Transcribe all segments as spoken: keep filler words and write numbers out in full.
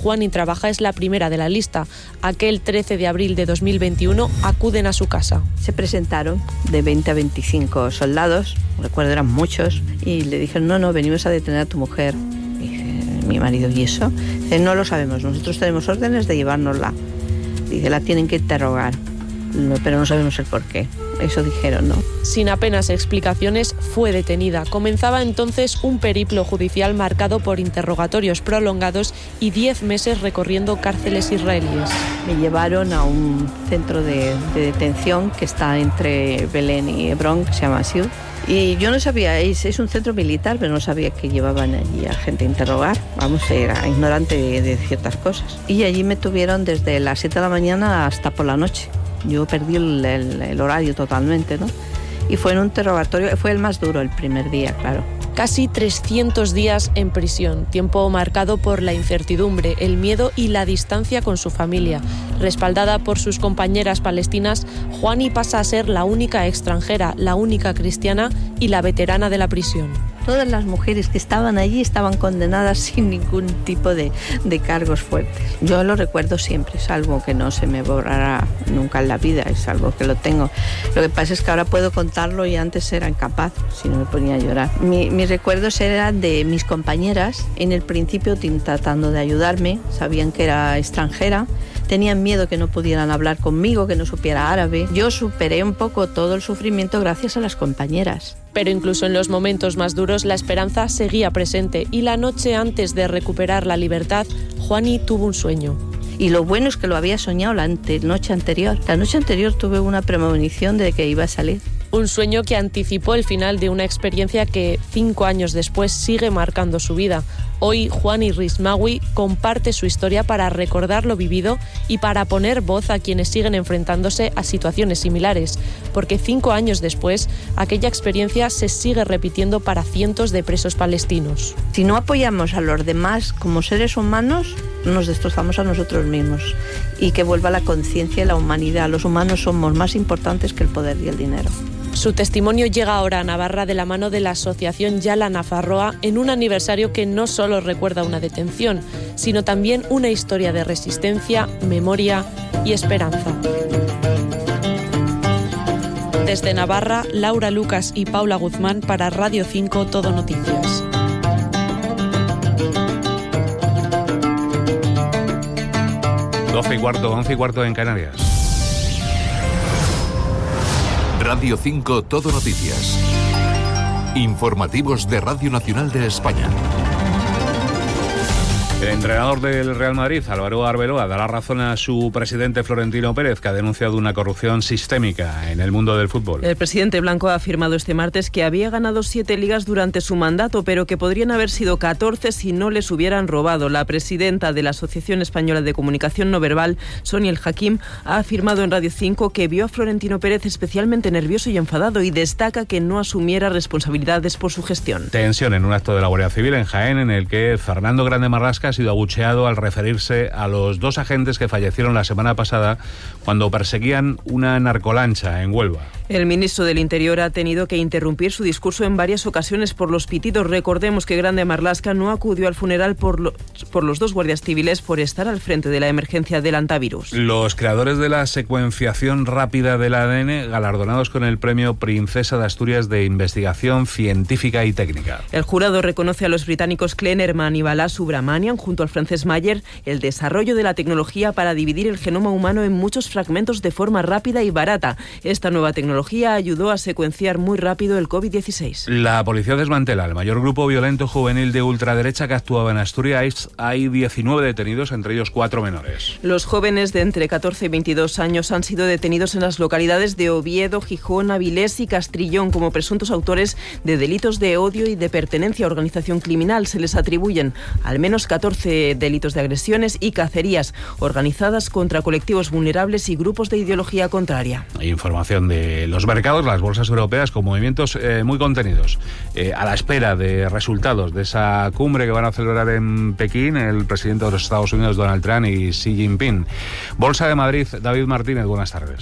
Juani trabaja es la primera de la lista. Aquel trece de abril de dos mil veintiuno acuden a su casa. Se presentaron de veinte a veinticinco soldados, recuerdo eran muchos, y le dijeron, no, no, venimos a detener a tu mujer. Y dice, mi marido, ¿y eso? Dice, no lo sabemos, nosotros tenemos órdenes de llevárnosla. Dice, la tienen que interrogar, no, pero no sabemos el por qué. Eso dijeron, ¿no? Sin apenas explicaciones, fue detenida. Comenzaba entonces un periplo judicial marcado por interrogatorios prolongados y diez meses recorriendo cárceles israelíes. Me llevaron a un centro de, de detención que está entre Belén y Hebrón, que se llama Asiut. Y yo no sabía, es, es un centro militar, pero no sabía que llevaban allí a gente a interrogar. Vamos, era ignorante de, de ciertas cosas. Y allí me tuvieron desde las siete de la mañana hasta por la noche. Yo perdí el, el, el horario totalmente, ¿no? Y fue en un interrogatorio, fue el más duro el primer día, claro. Casi trescientos días en prisión, tiempo marcado por la incertidumbre, el miedo y la distancia con su familia. Respaldada por sus compañeras palestinas, Juani pasa a ser la única extranjera, la única cristiana y la veterana de la prisión. Todas las mujeres que estaban allí estaban condenadas sin ningún tipo de, de cargos fuertes. Yo lo recuerdo siempre, es algo que no se me borrará nunca en la vida, es algo que lo tengo. Lo que pasa es que ahora puedo contarlo y antes era incapaz, si no me ponía a llorar. Mi, mis recuerdos eran de mis compañeras, en el principio tratando de ayudarme, sabían que era extranjera, tenían miedo que no pudieran hablar conmigo, que no supiera árabe. Yo superé un poco todo el sufrimiento gracias a las compañeras. Pero incluso en los momentos más duros la esperanza seguía presente y la noche antes de recuperar la libertad, Juani tuvo un sueño. Y lo bueno es que lo había soñado la ante- noche anterior. La noche anterior tuve una premonición de que iba a salir. Un sueño que anticipó el final de una experiencia que cinco años después sigue marcando su vida. Hoy Juani Rismawi comparte su historia para recordar lo vivido y para poner voz a quienes siguen enfrentándose a situaciones similares, porque cinco años después aquella experiencia se sigue repitiendo para cientos de presos palestinos. Si no apoyamos a los demás como seres humanos, nos destrozamos a nosotros mismos. Y que vuelva la conciencia y la humanidad. Los humanos somos más importantes que el poder y el dinero. Su testimonio llega ahora a Navarra de la mano de la asociación Yala Nafarroa en un aniversario que no solo recuerda una detención, sino también una historia de resistencia, memoria y esperanza. Desde Navarra, Laura Lucas y Paula Guzmán para Radio cinco Todo Noticias. doce y cuarto, once y cuarto en Canarias. Radio cinco Todo Noticias. Informativos de Radio Nacional de España. El entrenador del Real Madrid, Álvaro Arbeloa, da la razón a su presidente Florentino Pérez, que ha denunciado una corrupción sistémica en el mundo del fútbol. El presidente blanco ha afirmado este martes que había ganado siete ligas durante su mandato, pero que podrían haber sido catorce si no les hubieran robado. La presidenta de la Asociación Española de Comunicación No Verbal, Sonia El Hakim, ha afirmado en Radio cinco que vio a Florentino Pérez especialmente nervioso y enfadado y destaca que no asumiera responsabilidades por su gestión. Tensión en un acto de la Guardia Civil en Jaén, en el que Fernando Grande Marlasca ha sido abucheado al referirse a los dos agentes que fallecieron la semana pasada cuando perseguían una narcolancha en Huelva. El ministro del Interior ha tenido que interrumpir su discurso en varias ocasiones por los pitidos. Recordemos que Grande Marlasca no acudió al funeral por, lo, por los dos guardias civiles por estar al frente de la emergencia del antivirus. Los creadores de la secuenciación rápida del A D N, galardonados con el premio Princesa de Asturias de Investigación Científica y Técnica. El jurado reconoce a los británicos Kleinerman y Bala Subramanian, junto al francés Mayer, el desarrollo de la tecnología para dividir el genoma humano en muchos fragmentos de forma rápida y barata. Esta nueva tecnología ayudó a secuenciar muy rápido el covid dieciséis. La policía desmantela el mayor grupo violento juvenil de ultraderecha que actuaba en Asturias. Hay diecinueve detenidos, entre ellos cuatro menores. Los jóvenes de entre catorce y veintidós años han sido detenidos en las localidades de Oviedo, Gijón, Avilés y Castrillón como presuntos autores de delitos de odio y de pertenencia a organización criminal. Se les atribuyen al menos catorce delitos de agresiones y cacerías organizadas contra colectivos vulnerables y grupos de ideología contraria. Información de los mercados, las bolsas europeas con movimientos eh, muy contenidos. Eh, a la espera de resultados de esa cumbre que van a celebrar en Pekín el presidente de los Estados Unidos, Donald Trump, y Xi Jinping. Bolsa de Madrid, David Martínez, buenas tardes.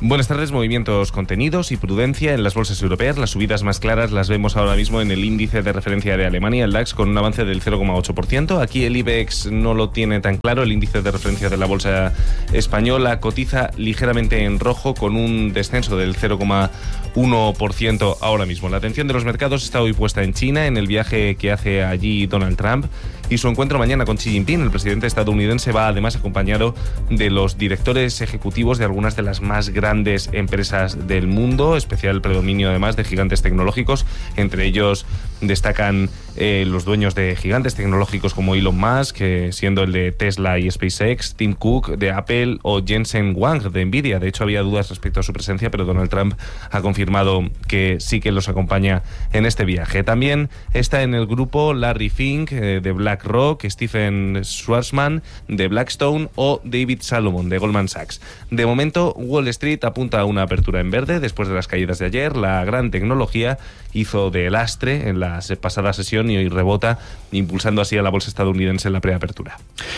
Buenas tardes. Movimientos contenidos y prudencia en las bolsas europeas. Las subidas más claras las vemos ahora mismo en el índice de referencia de Alemania, el DAX, con un avance del cero coma ocho por ciento. Aquí el IBEX no lo tiene tan claro. El índice de referencia de la bolsa española cotiza ligeramente en rojo con un descenso del cero coma uno por ciento ahora mismo. La atención de los mercados está hoy puesta en China, en el viaje que hace allí Donald Trump y su encuentro mañana con Xi Jinping. El presidente estadounidense va además acompañado de los directores ejecutivos de algunas de las más grandes grandes empresas del mundo, especial predominio además de gigantes tecnológicos. Entre ellos destacan eh, los dueños de gigantes tecnológicos como Elon Musk, eh, siendo el de Tesla y SpaceX, Tim Cook de Apple o Jensen Huang de Nvidia. De hecho, había dudas respecto a su presencia, pero Donald Trump ha confirmado que sí que los acompaña en este viaje. También está en el grupo Larry Fink eh, de BlackRock, Stephen Schwarzman de Blackstone o David Salomon de Goldman Sachs. De momento, Wall Street apunta a una apertura en verde después de las caídas de ayer. La gran tecnología hizo de lastre en la pasada sesión y hoy rebota, impulsando así a la bolsa estadounidense en la preapertura.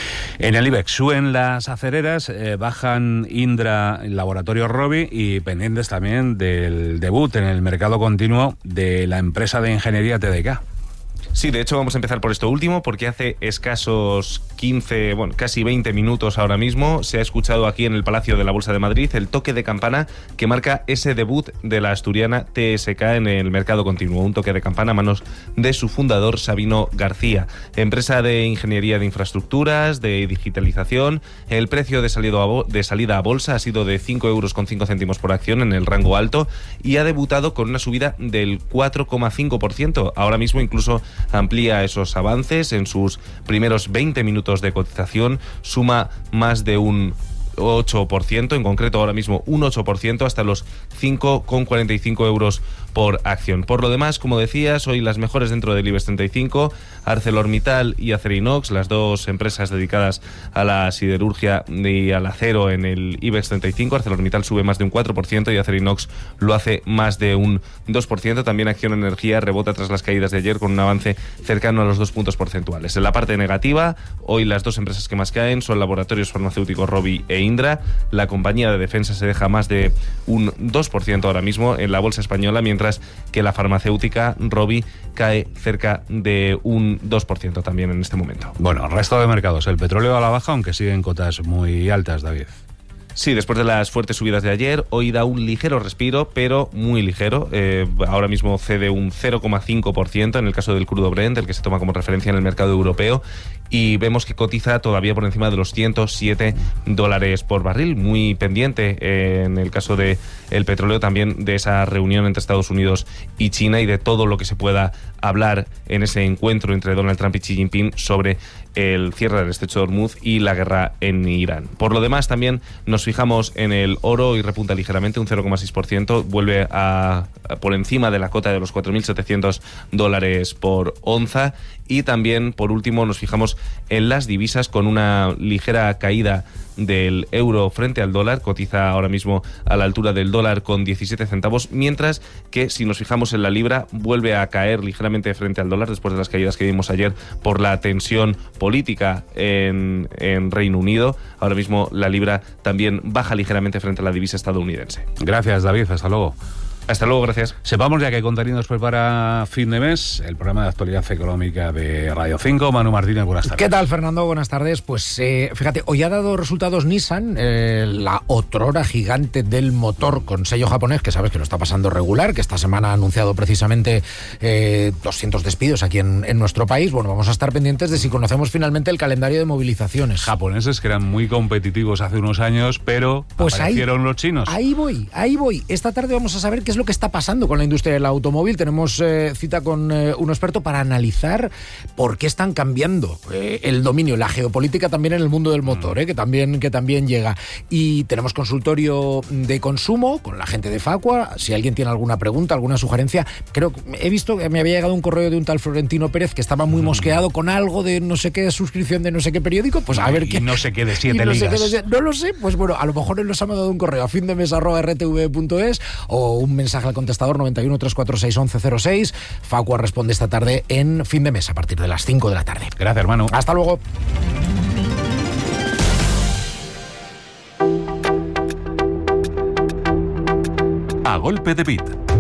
En el IBEX suben las acereras, eh, bajan Indra, Laboratorio Rovi y pendientes también del debut en el mercado continuo de la empresa de ingeniería T D K. Sí, de hecho vamos a empezar por esto último porque hace escasos quince, bueno, casi veinte minutos ahora mismo se ha escuchado aquí en el Palacio de la Bolsa de Madrid el toque de campana que marca ese debut de la asturiana T S K en el mercado continuo. Un toque de campana a manos de su fundador Sabino García. Empresa de ingeniería de infraestructuras, de digitalización. El precio de, salido a bo- de salida a bolsa ha sido de cinco euros con cinco céntimos por acción en el rango alto y ha debutado con una subida del cuatro coma cinco por ciento. Ahora mismo incluso amplía esos avances. En sus primeros veinte minutos de cotización suma más de un ocho por ciento, en concreto ahora mismo un ocho por ciento, hasta los cinco coma cuarenta y cinco euros por acción. Por lo demás, como decías, hoy las mejores dentro del IBEX treinta y cinco, ArcelorMittal y Acerinox, las dos empresas dedicadas a la siderurgia y al acero en el IBEX treinta y cinco. ArcelorMittal sube más de un cuatro por ciento y Acerinox lo hace más de un dos por ciento. También Acción Energía rebota tras las caídas de ayer con un avance cercano a los dos puntos porcentuales. En la parte negativa, hoy las dos empresas que más caen son Laboratorios Farmacéuticos Rovi e Indra. La compañía de defensa se deja más de un dos por ciento ahora mismo en la bolsa española, mientras que la farmacéutica Rovi cae cerca de un dos por ciento también en este momento. Bueno, resto de mercados. El petróleo a la baja, aunque sigue en cotas muy altas, David. Sí, después de las fuertes subidas de ayer, hoy da un ligero respiro, pero muy ligero. Eh, ahora mismo cede un cero coma cinco por ciento en el caso del crudo Brent, el que se toma como referencia en el mercado europeo, y vemos que cotiza todavía por encima de los ciento siete dólares por barril, muy pendiente eh, en el caso de el petróleo también de esa reunión entre Estados Unidos y China y de todo lo que se pueda hablar en ese encuentro entre Donald Trump y Xi Jinping sobre el cierre del estrecho de Hormuz y la guerra en Irán. Por lo demás, también nos fijamos en el oro y repunta ligeramente un cero coma seis por ciento, vuelve a, a por encima de la cota de los cuatro mil setecientos dólares por onza. Y también, por último, nos fijamos en las divisas con una ligera caída del euro frente al dólar, cotiza ahora mismo a la altura del dólar con diecisiete centavos, mientras que si nos fijamos en la libra vuelve a caer ligeramente frente al dólar después de las caídas que vimos ayer por la tensión política en, en Reino Unido. Ahora mismo la libra también baja ligeramente frente a la divisa estadounidense. Gracias, David. Hasta luego. Hasta luego, gracias. Sepamos ya qué contenidos prepara fin de mes el programa de actualidad económica de Radio cinco. Manu Martínez, buenas tardes. ¿Qué tal, Fernando? Buenas tardes. Pues eh, fíjate, hoy ha dado resultados Nissan, eh, la otrora gigante del motor con sello japonés, que sabes que lo está pasando regular, que esta semana ha anunciado precisamente eh, doscientos despidos aquí en, en nuestro país. Bueno, vamos a estar pendientes de si conocemos finalmente el calendario de movilizaciones. Japoneses que eran muy competitivos hace unos años, pero pues aparecieron ahí, los chinos. Ahí voy, ahí voy. Esta tarde vamos a saber qué es lo que está pasando con la industria del automóvil. Tenemos eh, cita con eh, un experto para analizar por qué están cambiando eh, el dominio, la geopolítica también en el mundo del motor, eh, que también que también llega. Y tenemos consultorio de consumo con la gente de Facua. Si alguien tiene alguna pregunta, alguna sugerencia, creo que he visto que me había llegado un correo de un tal Florentino Pérez que estaba muy mosqueado con algo de no sé qué suscripción de no sé qué periódico. Pues a ver y qué. no sé qué de siete no ligas. Sé qué de, no lo sé. Pues bueno, a lo mejor él nos ha mandado un correo a fin de mes arroba r t v punto es o un mensaje al contestador noventa y uno, trescientos cuarenta y seis, once cero seis. Facua responde esta tarde en fin de mes a partir de las cinco de la tarde. Gracias, hermano. Hasta luego. A golpe de beat.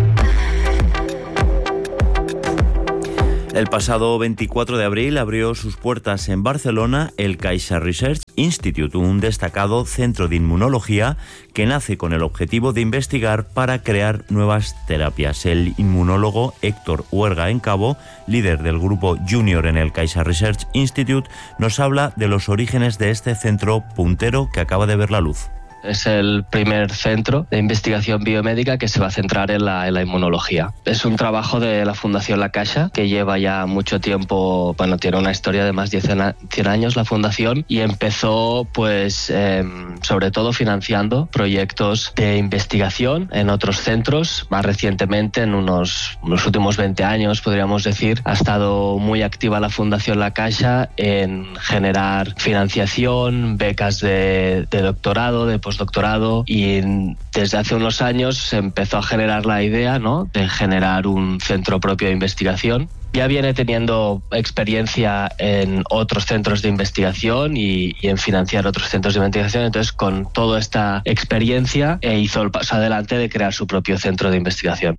El pasado veinticuatro de abril abrió sus puertas en Barcelona el Caixa Research Institute, un destacado centro de inmunología que nace con el objetivo de investigar para crear nuevas terapias. El inmunólogo Héctor Huerga Encabo, líder del grupo Junior en el Caixa Research Institute, nos habla de los orígenes de este centro puntero que acaba de ver la luz. Es el primer centro de investigación biomédica que se va a centrar en la, en la inmunología. Es un trabajo de la Fundación La Caixa que lleva ya mucho tiempo, bueno, tiene una historia de más de cien años la fundación, y empezó pues eh, sobre todo financiando proyectos de investigación en otros centros. Más recientemente, en unos, unos últimos veinte años, podríamos decir, ha estado muy activa la Fundación La Caixa en generar financiación, becas de, de doctorado, de postdoctorado, y desde hace unos años se empezó a generar la idea, ¿no?, de generar un centro propio de investigación. Ya viene teniendo experiencia en otros centros de investigación y, y en financiar otros centros de investigación. Entonces, con toda esta experiencia, eh, hizo el paso adelante de crear su propio centro de investigación.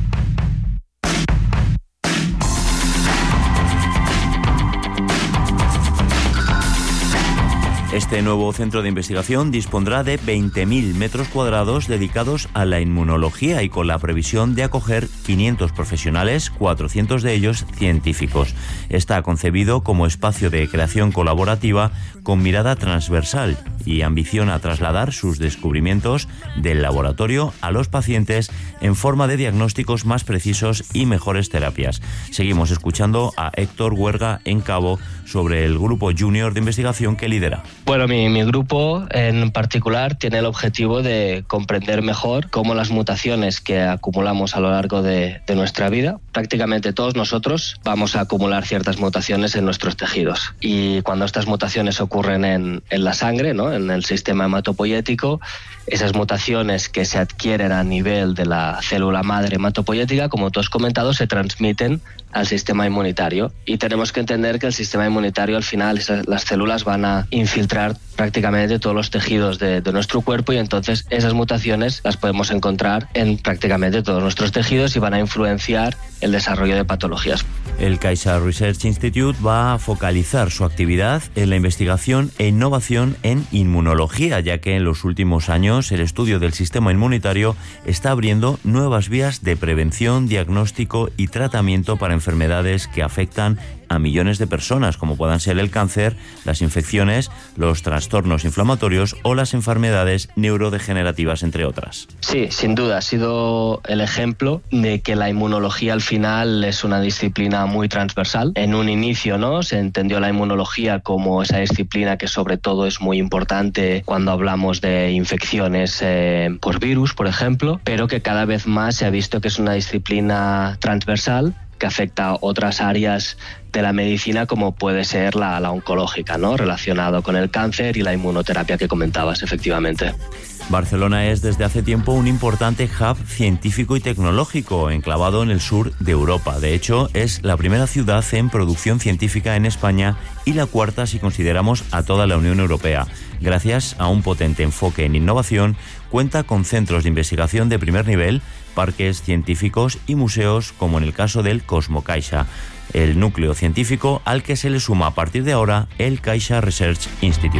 Este nuevo centro de investigación dispondrá de veinte mil metros cuadrados dedicados a la inmunología y con la previsión de acoger quinientos profesionales, cuatrocientos de ellos científicos. Está concebido como espacio de creación colaborativa con mirada transversal y ambiciona trasladar sus descubrimientos del laboratorio a los pacientes en forma de diagnósticos más precisos y mejores terapias. Seguimos escuchando a Héctor Huerga Encabo sobre el grupo Junior de investigación que lidera. Bueno, mi, mi grupo en particular tiene el objetivo de comprender mejor cómo las mutaciones que acumulamos a lo largo de, de nuestra vida, prácticamente todos nosotros vamos a acumular ciertas mutaciones en nuestros tejidos. Y cuando estas mutaciones ocurren en, en la sangre, ¿no?, en el sistema hematopoyético, esas mutaciones que se adquieren a nivel de la célula madre hematopoyética, como tú has comentado, se transmiten al sistema inmunitario. Y tenemos que entender que el sistema inmunitario, al final, esas, las células van a infiltrar prácticamente todos los tejidos de, de nuestro cuerpo, y entonces esas mutaciones las podemos encontrar en prácticamente todos nuestros tejidos y van a influenciar el desarrollo de patologías. El Caixa Research Institute va a focalizar su actividad en la investigación e innovación en inmunología, ya que en los últimos años el estudio del sistema inmunitario está abriendo nuevas vías de prevención, diagnóstico y tratamiento para enfermedades que afectan a millones de personas, como puedan ser el cáncer, las infecciones, los trastornos inflamatorios o las enfermedades neurodegenerativas, entre otras. Sí, sin duda, ha sido el ejemplo de que la inmunología al final es una disciplina muy transversal. En un inicio, ¿no?, se entendió la inmunología como esa disciplina que sobre todo es muy importante cuando hablamos de infecciones eh, por virus, por ejemplo, pero que cada vez más se ha visto que es una disciplina transversal que afecta a otras áreas de la medicina, como puede ser la, la oncológica, ¿no?, relacionado con el cáncer y la inmunoterapia que comentabas, efectivamente. Barcelona es desde hace tiempo un importante hub científico y tecnológico enclavado en el sur de Europa. De hecho, es la primera ciudad en producción científica en España y la cuarta si consideramos a toda la Unión Europea. Gracias a un potente enfoque en innovación, cuenta con centros de investigación de primer nivel, parques científicos y museos, como en el caso del Cosmocaixa, el núcleo científico al que se le suma a partir de ahora el Caixa Research Institute.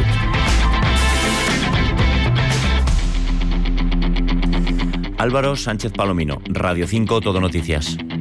Álvaro Sánchez Palomino, Radio cinco Todo Noticias.